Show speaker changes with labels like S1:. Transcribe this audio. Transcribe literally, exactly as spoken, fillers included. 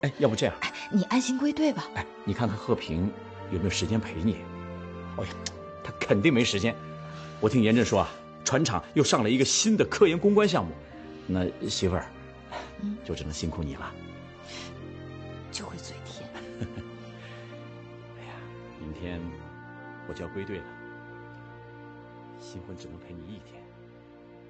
S1: 哎，要不这样，
S2: 哎，你安心归队吧。
S1: 哎，你看看贺平有没有时间陪你？哎呀，他肯定没时间。我听严震说啊，船厂又上了一个新的科研攻关项目，那媳妇儿，嗯，就只能辛苦你了。
S2: 就会嘴甜。
S1: 哎呀，明天我就要归队了，新婚只能陪你一天。